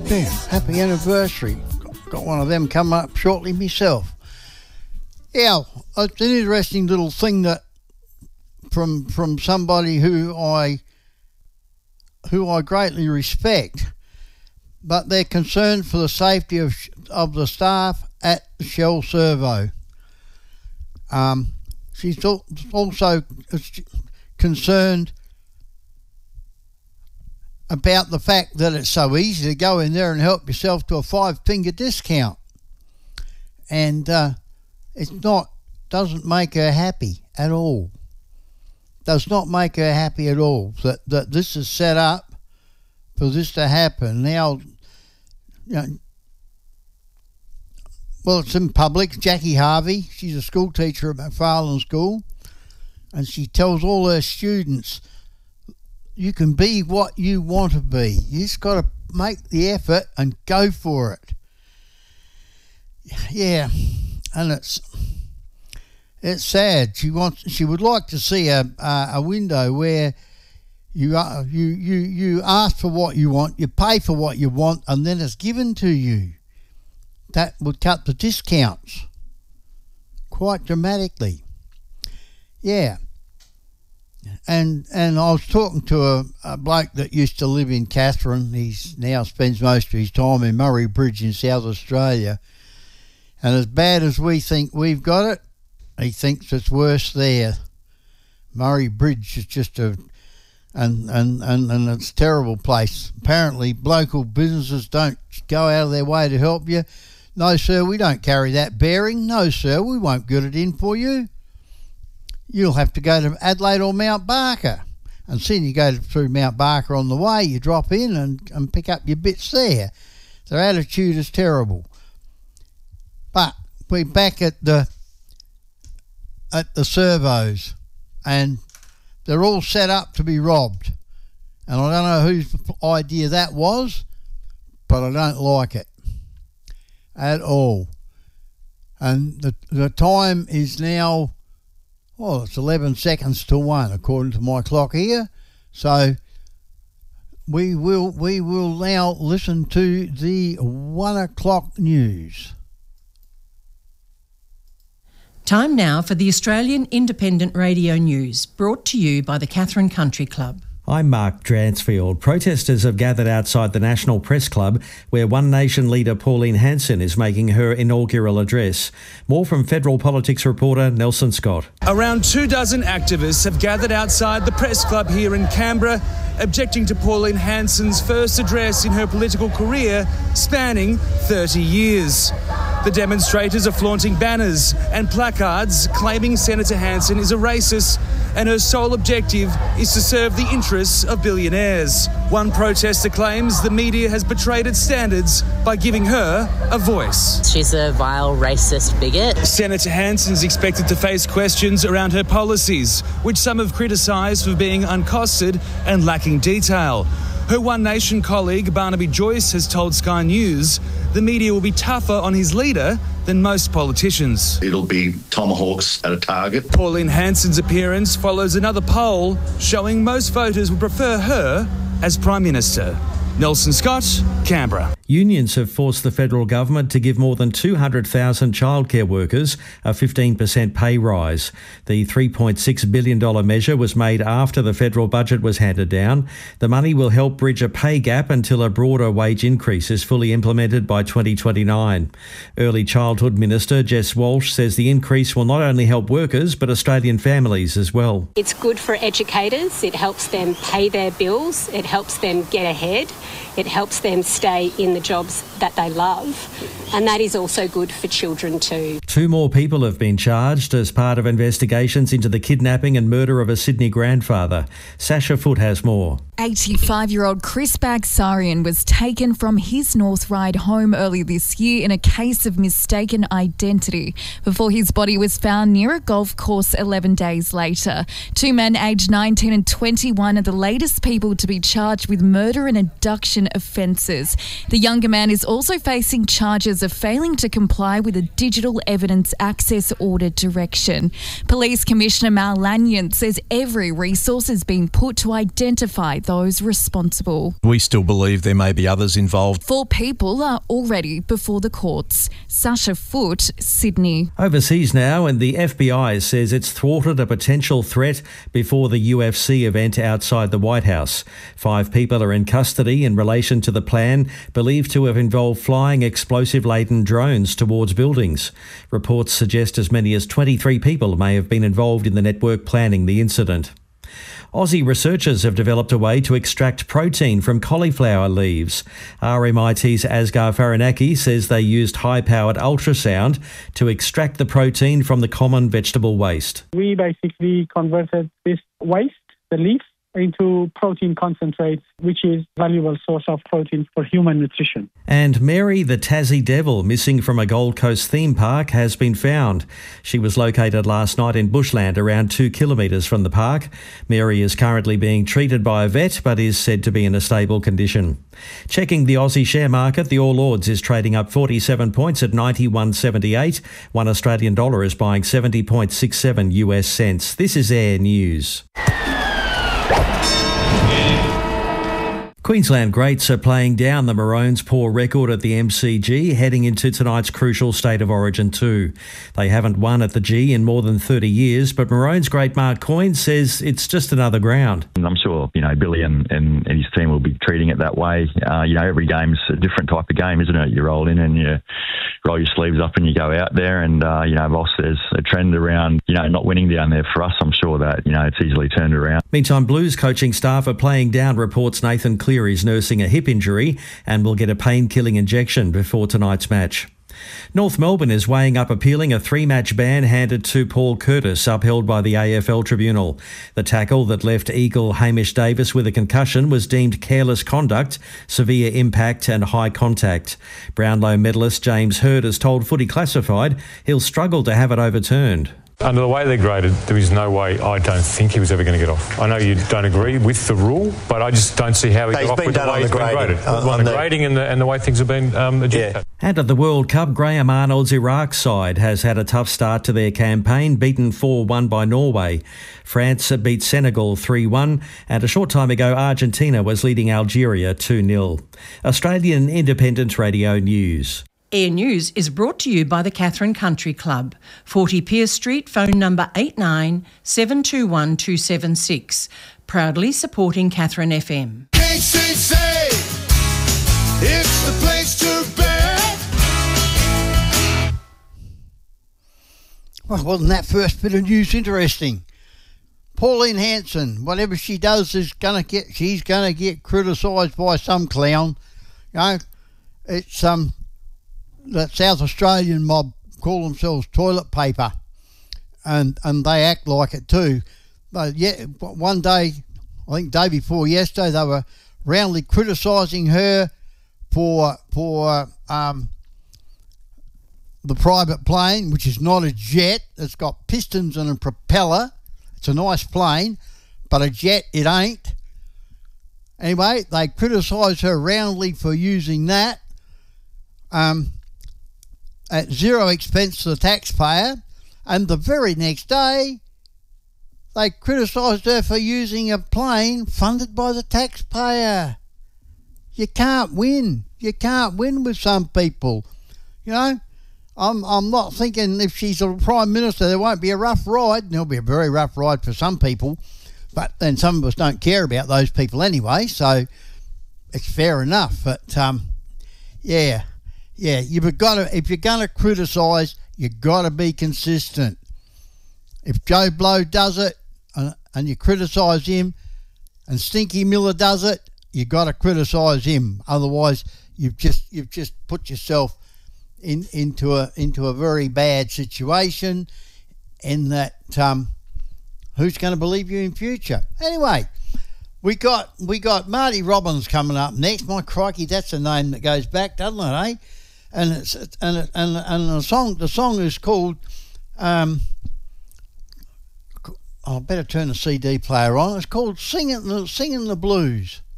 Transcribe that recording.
Yeah, happy anniversary. Got one of them coming up shortly myself. Yeah, it's an interesting little thing that from somebody who I greatly respect, but they're concerned for the safety of the staff at the Shell Servo. She's also concerned about the fact that it's so easy to go in there and help yourself to a 5-finger discount, and doesn't make her happy at all. Does not make her happy at all that this is set up for this to happen. Now, well, it's in public. Jackie Harvey, she's a school teacher at McFarland School, and she tells all her students, you can be what you want to be. You just got to make the effort and go for it. Yeah, and it's sad. She would like to see a window where you ask for what you want, you pay for what you want, and then it's given to you. That would cut the discounts quite dramatically. Yeah. And I was talking to a bloke that used to live in Katherine. He now spends most of his time in Murray Bridge in South Australia. And as bad as we think we've got it, he thinks it's worse there. Murray Bridge is just and it's a terrible place. Apparently, local businesses don't go out of their way to help you. No, sir, we don't carry that bearing. No, sir, we won't get it in for you. You'll have to go to Adelaide or Mount Barker. And then you go through Mount Barker on the way, you drop in and pick up your bits there. Their attitude is terrible. But we're back at the servos, and they're all set up to be robbed. And I don't know whose idea that was, but I don't like it at all. And the time is now, well, it's 11 seconds to 1 according to my clock here. So we will now listen to the 1 o'clock news. Time now for the Australian Independent Radio News, brought to you by the Katherine Country Club. I'm Mark Dransfield. Protesters have gathered outside the National Press Club, where One Nation leader Pauline Hanson is making her inaugural address. More from Federal Politics reporter Nelson Scott. Around 24 activists have gathered outside the Press Club here in Canberra, objecting to Pauline Hanson's first address in her political career, spanning 30 years. The demonstrators are flaunting banners and placards claiming Senator Hanson is a racist and her sole objective is to serve the interests of billionaires. One protester claims the media has betrayed its standards by giving her a voice. She's a vile racist bigot. Senator Hanson's expected to face questions around her policies, which some have criticised for being uncosted and lacking detail. Her One Nation colleague, Barnaby Joyce, has told Sky News the media will be tougher on his leader than most politicians. It'll be tomahawks at a target. Pauline Hanson's appearance follows another poll showing most voters would prefer her as Prime Minister. Nelson Scott, Canberra. Unions have forced the federal government to give more than 200,000 childcare workers a 15% pay rise. The $3.6 billion measure was made after the federal budget was handed down. The money will help bridge a pay gap until a broader wage increase is fully implemented by 2029. Early Childhood Minister Jess Walsh says the increase will not only help workers but Australian families as well. It's good for educators. It helps them pay their bills. It helps them get ahead. It helps them stay in the jobs that they love, and that is also good for children too. 2 more people have been charged as part of investigations into the kidnapping and murder of a Sydney grandfather. Sasha Foote has more. 85-year-old Chris Bagsarian was taken from his North Ryde home early this year in a case of mistaken identity before his body was found near a golf course 11 days later. 2 men aged 19 and 21 are the latest people to be charged with murder and a abduction offences. The younger man is also facing charges of failing to comply with a Digital Evidence Access Order direction. Police Commissioner Mal Lanyon says every resource is being put to identify those responsible. We still believe there may be others involved. 4 people are already before the courts. Sasha Foote, Sydney. Overseas now, and the FBI says it's thwarted a potential threat before the UFC event outside the White House. 5 people are in custody in relation to the plan, believed to have involved flying explosive-laden drones towards buildings. Reports suggest as many as 23 people may have been involved in the network planning the incident. Aussie researchers have developed a way to extract protein from cauliflower leaves. RMIT's Asghar Farinaki says they used high-powered ultrasound to extract the protein from the common vegetable waste. We basically converted this waste, the leaf, into protein concentrates, which is a valuable source of protein for human nutrition. And Mary the Tassie Devil, missing from a Gold Coast theme park, has been found. She was located last night in bushland around 2 kilometres from the park. Mary is currently being treated by a vet but is said to be in a stable condition. Checking the Aussie share market, the All Ords is trading up 47 points at 91.78. 1 Australian dollar is buying 70.67 US cents. This is Air News. Queensland greats are playing down the Maroons' poor record at the MCG, heading into tonight's crucial State of Origin 2. They haven't won at the G in more than 30 years, but Maroons great Mark Coyne says it's just another ground. I'm sure, Billy and his team will be treating it that way. Every game's a different type of game, isn't it? You roll in and you roll your sleeves up and you go out there and, Boss, there's a trend around, not winning down there for us. I'm sure that, it's easily turned around. Meantime, Blues coaching staff are playing down, reports Nathan Cleary is nursing a hip injury and will get a pain-killing injection before tonight's match. North Melbourne is weighing up appealing a 3-match ban handed to Paul Curtis, upheld by the AFL Tribunal. The tackle that left Eagle Hamish Davis with a concussion was deemed careless conduct, severe impact and high contact. Brownlow medalist James Hird has told Footy Classified he'll struggle to have it overturned. Under the way they're graded, there is no way I don't think he was ever going to get off. I know you don't agree with the rule, but I just don't see how he got off with the way he's been graded. On the grading and the way things have been adjudicated. And at the World Cup, Graham Arnold's Iraq side has had a tough start to their campaign, beaten 4-1 by Norway. France beat Senegal 3-1, and a short time ago Argentina was leading Algeria 2-0. Australian Independent Radio News. Air News is brought to you by the Katherine Country Club, 40 Pierce Street, phone number 89 721 276. Proudly supporting Katherine FM. KCC, it's the place to be. Well, wasn't that first bit of news interesting? Pauline Hanson, whatever she does she's gonna get criticised by some clown. It's that South Australian mob call themselves toilet paper, and they act like it too. But one day, I think day before yesterday, they were roundly criticising her for the private plane, which is not a jet. It's got pistons and a propeller. It's a nice plane, but a jet it ain't. Anyway, they criticised her roundly for using that. At zero expense to the taxpayer, and the very next day they criticised her for using a plane funded by the taxpayer. You can't win. You can't win with some people. I'm not thinking if she's a Prime Minister there won't be a rough ride, and there'll be a very rough ride for some people, but then some of us don't care about those people anyway, so it's fair enough. But yeah, you've got to, if you're going to criticise, you've got to be consistent. If Joe Blow does it and you criticise him, and Stinky Miller does it, you've got to criticise him. Otherwise, you've just put yourself into a very bad situation. In that, who's going to believe you in future? Anyway, we got Marty Robbins coming up next. My crikey, that's a name that goes back, doesn't it, eh? And the song is called I better turn the CD player on. It's called Singing the Blues.